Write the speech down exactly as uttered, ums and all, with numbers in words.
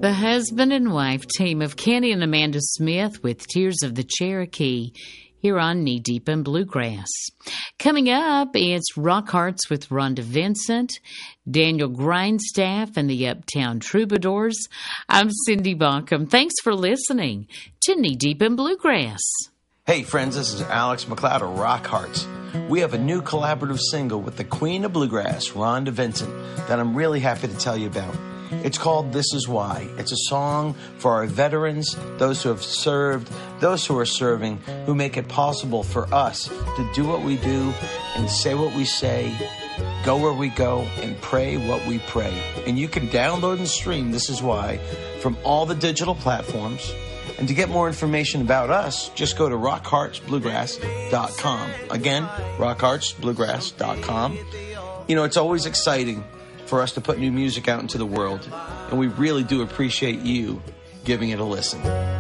The husband and wife team of Kenny and Amanda Smith with Tears of the Cherokee here on Knee Deep in Bluegrass. Coming up, it's Rock Hearts with Rhonda Vincent, Daniel Grindstaff and the Uptown Troubadours. I'm Cindy Baucom. Thanks for listening to Knee Deep in Bluegrass. Hey friends, this is Alex McLeod of Rock Hearts. We have a new collaborative single with the Queen of Bluegrass, Rhonda Vincent, that I'm really happy to tell you about. It's called This Is Why. It's a song for our veterans, those who have served, those who are serving, who make it possible for us to do what we do and say what we say, go where we go, and pray what we pray. And you can download and stream This Is Why from all the digital platforms. And to get more information about us, just go to rock hearts bluegrass dot com. Again, rock hearts bluegrass dot com. You know, it's always exciting for us to put new music out into the world, and we really do appreciate you giving it a listen.